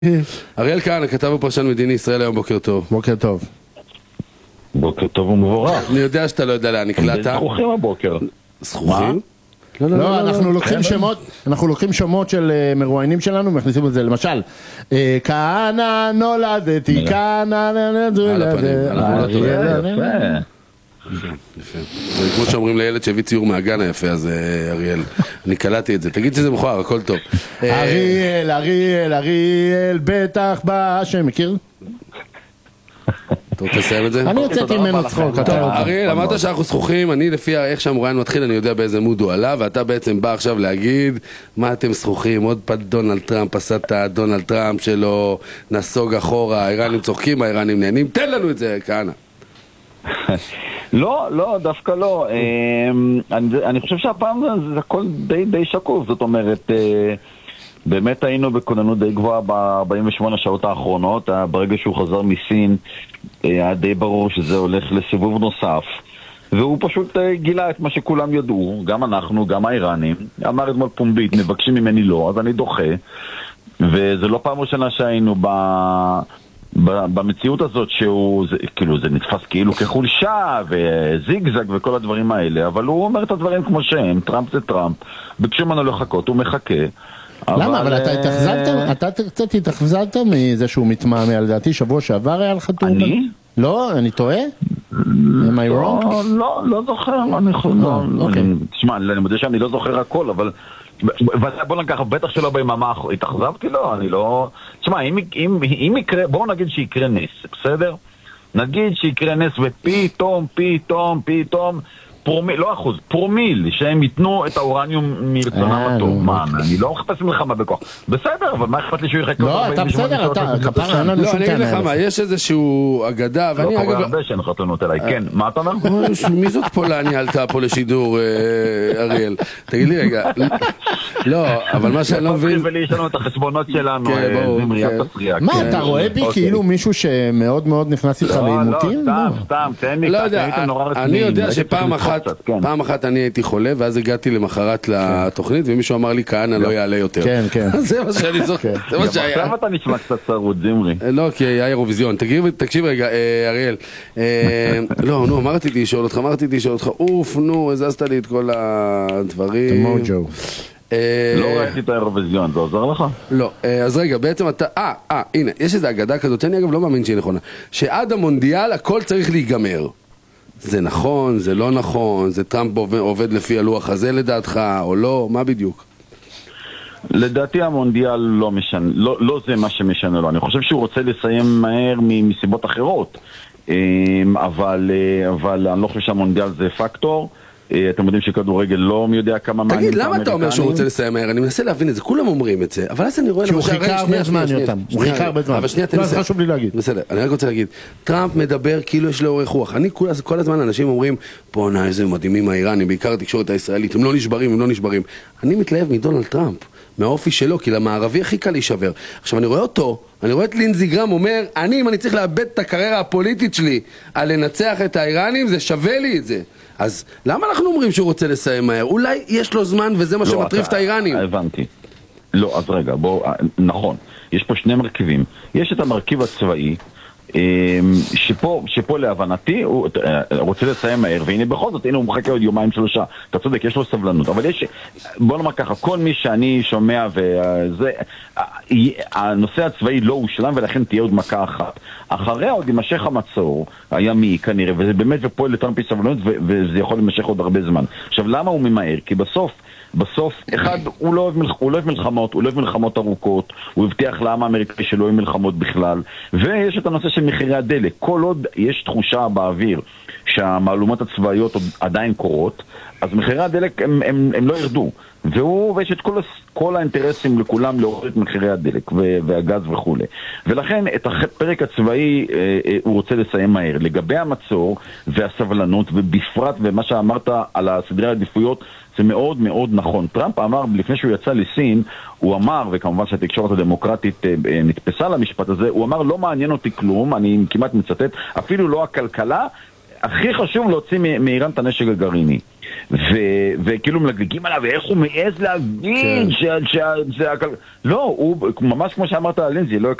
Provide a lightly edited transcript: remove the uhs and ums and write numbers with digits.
אריאל כהנא, כתב ופרשן מדיני ישראל היום, בוקר טוב. בוקר טוב. בוקר טוב ומבורך. אני יודע שאתה לא יודע לאן נקלעת. זכוכים הבוקר. זכוכים? לא, אנחנו לוקחים שמות של מרואיינים שלנו ומכניסים את זה, למשל כהנא נולדתי, כהנא יפה. זה כמו שאומרים לילד שהביא ציור מהגן היפה, אז אריאל, אני קלטתי את זה. תגיד שזה מכוער, הכל טוב. אריאל, בטח בשם, מכיר? אתה רוצה לסיים את זה? אני יוצאתי ממנו צחוק. אריאל, אמרת שאנחנו זכוכים, אני לפי איך שהמוראיין מתחיל, אני יודע באיזה מוד הוא עלה, ואתה בעצם בא עכשיו להגיד מה אתם זכוכים, עוד פעם דונלד טראמפ עשה את הדונלד טראמפ שלו, נסוג אחורה, האיראנים צוחקים, האיראנים נהנים, תן לנו את זה, כהנא. לא, דווקא לא. אני חושב שהפעם זה הכל די שקוף, זאת אומרת, באמת היינו בכוננות די גבוהה ב-48 השעות האחרונות. ברגע שהוא חזר מסין היה די ברור שזה הולך לסיבוב נוסף, והוא פשוט גילה את מה שכולם ידעו, גם אנחנו, גם האיראנים. אמר אתמול פומבית, מבקשים ממני לא, אז אני דוחה. וזה לא פעם ראשונה שהיינו במציאות הזאת שהוא, כאילו זה נתפס כאילו כחולשה וזיגזג וכל הדברים האלה, אבל הוא אומר את הדברים כמו שהם. טראמפ זה טראמפ, ביקשו ממנו לחכות, הוא מחכה. למה? אבל אתה קצת התאכזבת מזה שהוא מתמהמה, לדעתי שבוע שעבר היה לך טורניר. אני? לא, אני טועה? am I wrong? לא זוכר, תשמע, אני מודה שאני לא זוכר הכל, אבל בוא נקח, בטח שלא ביממה התאכזבתי לו, אני לא... תשמע, אם יקרה, בואו נגיד שיקרה נס, בסדר? נגיד שיקרה נס ופתאום לא אחוז, פרומיל, שהם ייתנו את האורניום מרצונם הטוב. מה, אני לא מחפש מלחמה בכוח. בסדר, אבל מה אכפת לי שהוא יחכה? לא, אתה בסדר, אתה כפר אין לנו שום טענה. לא, אני אגיד לך מה, יש איזשהו אגדה, לא קורה הרבה שאין חתונות אליי, כן, מה אתה אומר? מי זאת פולניה עלתה פה לשידור, אריאל? תגיד לי רגע, לא, אבל מה שאני לא מבין... יש לנו את החשבונות שלנו, זמריית תפריע. מה, אתה רואה בי כאילו מישהו שמאוד מאוד נכנס איתך לעימותים? לא, סתם, תן לי, אני יודע שפעם אחת אני הייתי חולה, ואז הגעתי למחרת לתוכנית, ומישהו אמר לי, כהנא לא יעלה יותר. כן, כן. זה מה שאני זוכר. זה מה שהיה. עכשיו אתה נשמע קצת צרות, זמרי. לא, כי היה אירוויזיון. תקשיב רגע, אריאל. לא, נו, אמרתי לשאול אותך, אוף, נו, הזזת לי את כל הדברים. מוג'ו. לא ראיתי את האירוויזיון, זה עוזר לך? לא, אז רגע, בעצם אתה... הנה, יש איזו אגדה כזאת, שאני אגב לא מאמין שהיא נכונה, שעד המונדיאל הכל צריך להיגמר. זה נכון, זה לא נכון, זה טראמפ עובד לפי הלוח הזה לדעתך, או לא, מה בדיוק? לדעתי המונדיאל לא משנה, לא זה מה שמשנה לו. אני חושב שהוא רוצה לסיים מהר מסיבות אחרות, אבל אני לא חושב שהמונדיאל זה פקטור. אתם יודעים שכדורגל לא מי יודע כמה מעניין. תגיד, למה אתה אומר שהוא רוצה לסיים מהר? אני מנסה להבין את זה, כולם אומרים את זה, אבל אז אני רואה... שהוא חיכה הרבה זמן, יותם. הוא חיכה הרבה זמן. אבל שנייה, לא, זה חשוב לי להגיד. בסדר, אני רק רוצה להגיד, טראמפ מדבר כאילו יש לו אורך רוח. כל הזמן אנשים אומרים, בוא'נה, איזה מדהימים האיראנים, בעיקר התקשורת הישראלית, הם לא נשברים. אני מתלהב מדונלד טראמפ, מהאופי שלו, כי למערבי הכי קל להישבר. עכשיו אני רואה את לינזי גרם אומר, אם אני צריך לאבד את הקריירה הפוליטית שלי על לנצח את האיראנים, זה שווה לי את זה. אז למה אנחנו אומרים שהוא רוצה לסיים מהר? אולי יש לו זמן וזה מה שמטריף את האיראנים. הבנתי. לא, אז רגע, נכון. יש פה שני מרכיבים. יש את המרכיב הצבאי, שפה להבנתי הוא רוצה לסיים מהר, והנה בכל זאת, הנה הוא מחכה עוד יומיים שלושה. אתה צודק, יש לו סבלנות, אבל יש, בוא נאמר ככה, כל מי שאני שומע וזה, הנושא הצבאי לא הושלם, ולכן תהיה עוד מכה אחת. אחריה עוד יימשך המצור הימי כנראה, וזה באמת ופועל לטראמפ סבלנות, וזה יכול להימשך עוד הרבה זמן. עכשיו, למה הוא ממהר? כי בסוף, אחד, הוא לא אוהב מלחמות ארוכות, הוא הבטיח לעם האמריקאי שלא יהיו מלחמות בכלל, ויש את הנושא של מחירי הדלק. כל עוד יש תחושה באוויר שהמעלומות הצבאיות עדיין קורות, אז מחירי הדלק הם לא ירדו, ויש את כל האינטרסים לכולם להוריד את מחירי הדלק והגז וכו'. ולכן את הפרק הצבאי הוא רוצה לסיים מהר. לגבי המצור והסבלנות, ובפרט ומה שאמרת על הסדרי העדיפויות, זה מאוד מאוד נכון. טראמפ אמר, לפני שהוא יצא לסין, הוא אמר, וכמובן שהתקשורת הדמוקרטית נתפסה למשפט הזה, הוא אמר, לא מעניין אותי כלום, אני כמעט מצטט, אפילו לא הכלכלה, הכי חשוב להוציא מאיראן את הנשק הגרעיני. וכאילו מלגלגים עליו, ואיך הוא מעז להבין לא, הוא ממש כמו שאמרת על לינזי, לא